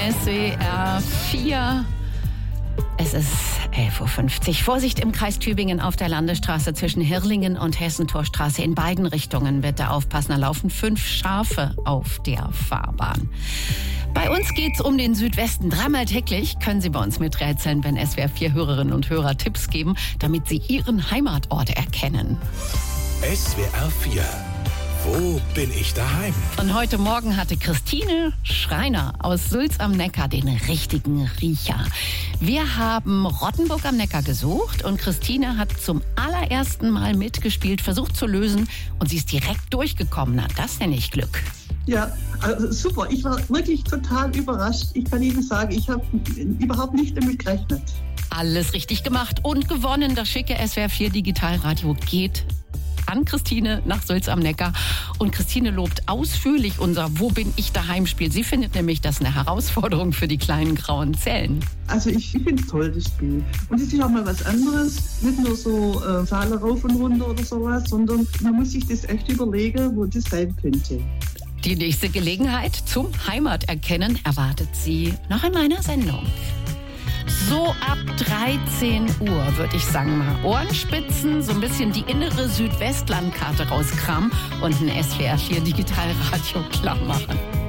SWR 4. Es ist 11.50 Uhr. Vorsicht im Kreis Tübingen auf der Landesstraße zwischen Hirlingen und Hessentorstraße. In beiden Richtungen bitte aufpassen. Da laufen 5 Schafe auf der Fahrbahn. Bei uns geht's um den Südwesten. Dreimal täglich können Sie bei uns miträtseln, wenn SWR 4 Hörerinnen und Hörer Tipps geben, damit Sie Ihren Heimatort erkennen. SWR 4. Wo bin ich daheim? Und heute Morgen hatte Christine Schreiner aus Sulz am Neckar den richtigen Riecher. Wir haben Rottenburg am Neckar gesucht und Christine hat zum allerersten Mal mitgespielt, versucht zu lösen und sie ist direkt durchgekommen. Na, das nenne ich Glück. Ja, also super. Ich war wirklich total überrascht. Ich kann Ihnen sagen, ich habe überhaupt nicht damit gerechnet. Alles richtig gemacht und gewonnen. Das schicke SWR 4 Digitalradio geht an Christine nach Sulz am Neckar. Und Christine lobt ausführlich unser Wo bin ich daheim Spiel. Sie findet nämlich das eine Herausforderung für die kleinen grauen Zellen. Also ich finde es toll, das Spiel. Und es ist auch mal was anderes. Nicht nur so Zahlen rauf und runter oder sowas, sondern man muss sich das echt überlegen, wo das sein könnte. Die nächste Gelegenheit zum Heimaterkennen erwartet Sie noch in meiner Sendung. So ab 13 Uhr würde ich sagen, mal Ohrenspitzen, so ein bisschen die innere Südwestlandkarte rauskramen und ein SWR 4 Digitalradio klar machen.